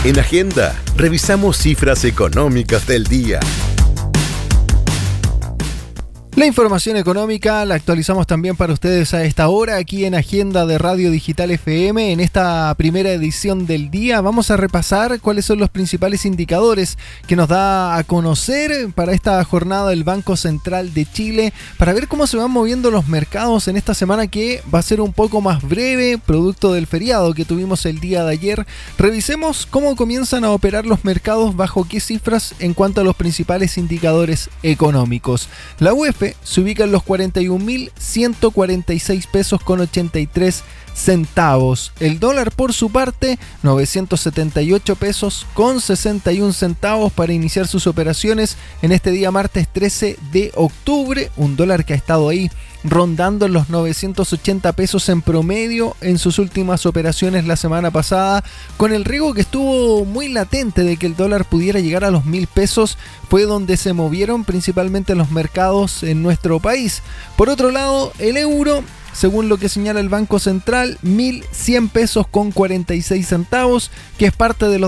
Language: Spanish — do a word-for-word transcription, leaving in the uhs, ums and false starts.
En Agenda, revisamos cifras económicas del día. La información económica la actualizamos también para ustedes a esta hora aquí en Agenda de Radio Digital F M. En esta primera edición del día vamos a repasar cuáles son los principales indicadores que nos da a conocer para esta jornada el Banco Central de Chile, para ver cómo se van moviendo los mercados en esta semana que va a ser un poco más breve, producto del feriado que tuvimos el día de ayer. Revisemos cómo comienzan a operar los mercados, bajo qué cifras en cuanto a los principales indicadores económicos. La U E F se ubica en los cuarenta y un mil ciento cuarenta y seis pesos con ochenta y tres centavos. El dólar, por su parte, novecientos setenta y ocho pesos con sesenta y un centavos para iniciar sus operaciones en este día martes trece de octubre. Un dólar que ha estado ahí rondando en los novecientos ochenta pesos en promedio en sus últimas operaciones la semana pasada, con el riesgo que estuvo muy latente de que el dólar pudiera llegar a los mil pesos. Fue donde se movieron principalmente los mercados en nuestro país. Por otro lado, el euro, según lo que señala el Banco Central, mil cien pesos con cuarenta y seis centavos, que es parte de los